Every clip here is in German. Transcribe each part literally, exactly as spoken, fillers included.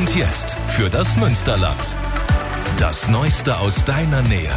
Und jetzt für das Münsterland. Das Neueste aus deiner Nähe.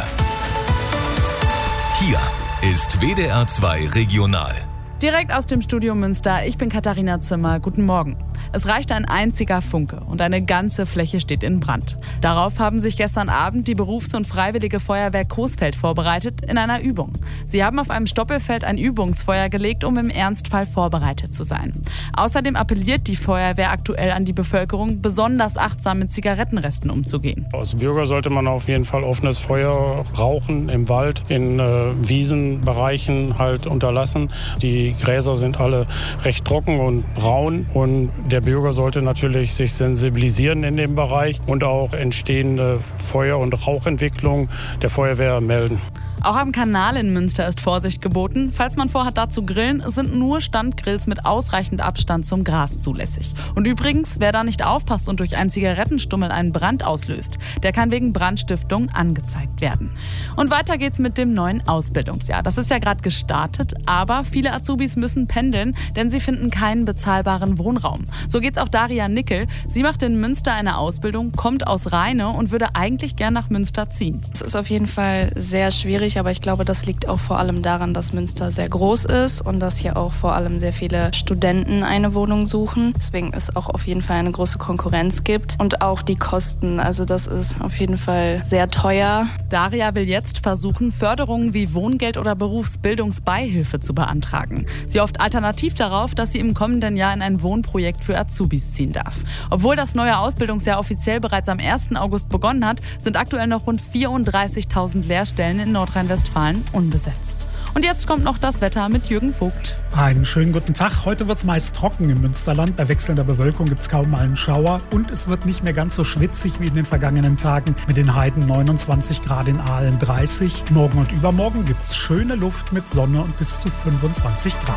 Hier ist W D R zwei Regional. Direkt aus dem Studio Münster, ich bin Katharina Zimmer. Guten Morgen. Es reicht ein einziger Funke und eine ganze Fläche steht in Brand. Darauf haben sich gestern Abend die Berufs- und Freiwillige Feuerwehr Coesfeld vorbereitet in einer Übung. Sie haben auf einem Stoppelfeld ein Übungsfeuer gelegt, um im Ernstfall vorbereitet zu sein. Außerdem appelliert die Feuerwehr aktuell an die Bevölkerung, besonders achtsam mit Zigarettenresten umzugehen. Als Bürger sollte man auf jeden Fall offenes Feuer rauchen im Wald, in äh, Wiesenbereichen halt unterlassen. Die Gräser sind alle recht trocken und braun und der Bürger sollte natürlich sich sensibilisieren in dem Bereich und auch entstehende Feuer- und Rauchentwicklung der Feuerwehr melden. Auch am Kanal in Münster ist Vorsicht geboten. Falls man vorhat, da zu grillen, sind nur Standgrills mit ausreichend Abstand zum Gras zulässig. Und übrigens, wer da nicht aufpasst und durch einen Zigarettenstummel einen Brand auslöst, der kann wegen Brandstiftung angezeigt werden. Und weiter geht's mit dem neuen Ausbildungsjahr. Das ist ja gerade gestartet, aber viele Azubis müssen pendeln, denn sie finden keinen bezahlbaren Wohnraum. So geht's auch Daria Nickel. Sie macht in Münster eine Ausbildung, kommt aus Rheine und würde eigentlich gern nach Münster ziehen. Es ist auf jeden Fall sehr schwierig, aber ich glaube, das liegt auch vor allem daran, dass Münster sehr groß ist und dass hier auch vor allem sehr viele Studenten eine Wohnung suchen. Deswegen es auch auf jeden Fall eine große Konkurrenz gibt und auch die Kosten. Also das ist auf jeden Fall sehr teuer. Daria will jetzt versuchen, Förderungen wie Wohngeld oder Berufsbildungsbeihilfe zu beantragen. Sie hofft alternativ darauf, dass sie im kommenden Jahr in ein Wohnprojekt für Azubis ziehen darf. Obwohl das neue Ausbildungsjahr offiziell bereits am ersten August begonnen hat, sind aktuell noch rund vierunddreißigtausend Lehrstellen in Nordrhein-Westfalen unbesetzt. Und jetzt kommt noch das Wetter mit Jürgen Vogt. Einen schönen guten Tag. Heute wird es meist trocken im Münsterland. Bei wechselnder Bewölkung gibt es kaum mal einen Schauer. Und es wird nicht mehr ganz so schwitzig wie in den vergangenen Tagen. Mit den Heiden neunundzwanzig Grad, in Aalen dreißig. Morgen und übermorgen gibt es schöne Luft mit Sonne und bis zu fünfundzwanzig Grad.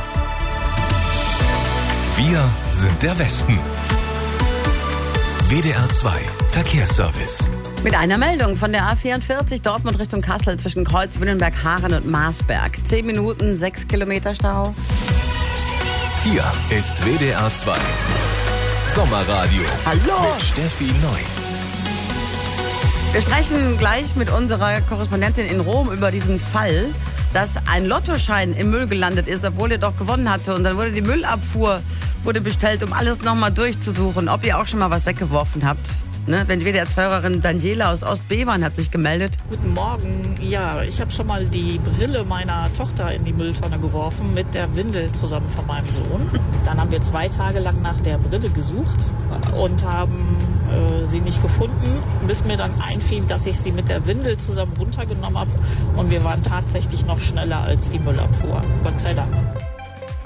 Wir sind der Westen. W D R zwei Verkehrsservice. Mit einer Meldung von der A vierundvierzig Dortmund Richtung Kassel zwischen Kreuz, Wünnenberg, Haaren und Marsberg. Zehn Minuten, sechs Kilometer Stau. Hier ist W D R zwei Sommerradio. Hallo. Mit Steffi Neu. Wir sprechen gleich mit unserer Korrespondentin in Rom über diesen Fall, dass ein Lottoschein im Müll gelandet ist, obwohl er doch gewonnen hatte. Und dann wurde die Müllabfuhr wurde bestellt, um alles nochmal durchzusuchen, ob ihr auch schon mal was weggeworfen habt. Ne, wenn W D R zwei-Hörerin Daniela aus Ostbevern hat sich gemeldet. Guten Morgen. Ja, ich habe schon mal die Brille meiner Tochter in die Mülltonne geworfen mit der Windel zusammen von meinem Sohn. Dann haben wir zwei Tage lang nach der Brille gesucht und haben äh, sie nicht gefunden, bis mir dann einfiel, dass ich sie mit der Windel zusammen runtergenommen habe. Und wir waren tatsächlich noch schneller als die Müllabfuhr. Gott sei Dank.